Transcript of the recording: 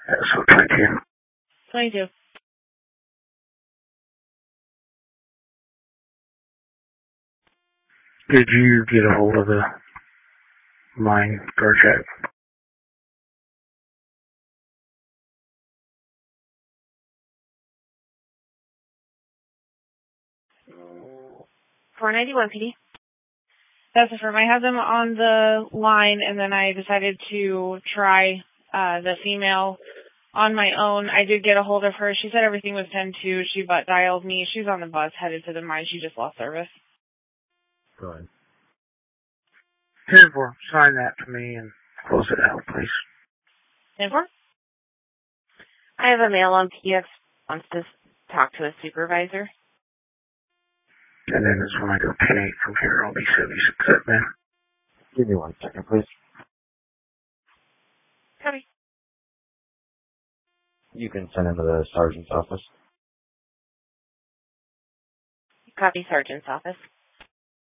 So 22. 22. Did you get a hold of the line guard check? For 91 PD. That's the firm. I had them on the line, and then I decided to try the female on my own. I did get a hold of her. She said everything was 10-2. She butt dialed me. She's on the bus headed to the mine. She just lost service. Go ahead. 10-4. Sign that to me and close it out, please. 10-4? I have a male on PX wants to talk to a supervisor. And then it's when I go 10-8 from here, I'll be 76 man. Give me 1 second, please. Copy. You can send him to the sergeant's office. Copy, sergeant's office.